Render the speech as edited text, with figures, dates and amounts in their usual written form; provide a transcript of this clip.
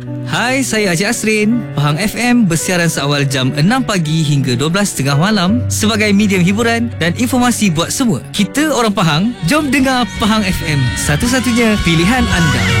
Hai, saya Haji Asrin. Pahang FM bersiaran seawal jam 6 pagi hingga 12.30 malam sebagai medium hiburan dan informasi buat semua. Kita orang Pahang, jom dengar Pahang FM. Satu-satunya pilihan anda.